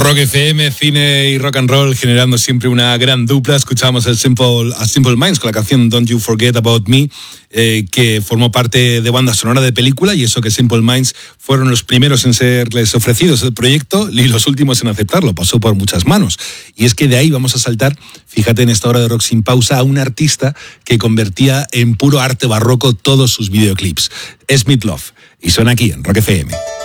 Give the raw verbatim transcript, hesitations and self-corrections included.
Rock F M, cine y rock and roll generando siempre una gran dupla. Escuchamos el Simple, a Simple Minds con la canción Don't You Forget About Me, eh, que formó parte de banda sonora de película, y eso que Simple Minds fueron los primeros en serles ofrecidos el proyecto y los últimos en aceptarlo. Pasó por muchas manos. Y es que de ahí vamos a saltar, fíjate en esta hora de Rock Sin Pausa, a un artista que convertía en puro arte barroco todos sus videoclips. Es Meat Loaf, y suena aquí en Rock F M.